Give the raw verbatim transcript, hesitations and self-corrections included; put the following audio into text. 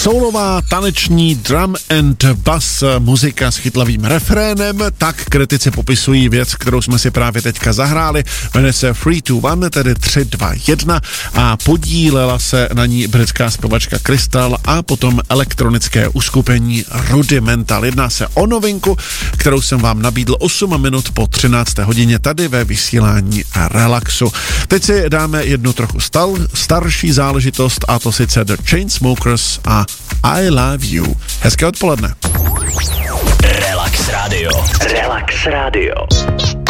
Soulová, taneční drum and bass muzika s chytlavým refrénem, tak kritici popisují věc, kterou jsme si právě teďka zahráli, jmenuje se tři, dva, jedna, tedy tři, dva, jedna a podílela se na ní britská zpěvačka Krystal a potom elektronické uskupení Rudimental. Jedná se o novinku, kterou jsem vám nabídl osm minut po třinácté hodině tady ve vysílání Relaxu. Teď si dáme jednu trochu stal, starší záležitost a to sice The Chainsmokers a I Love You. Hezké odpoledne. Relax Radio. Relax Radio.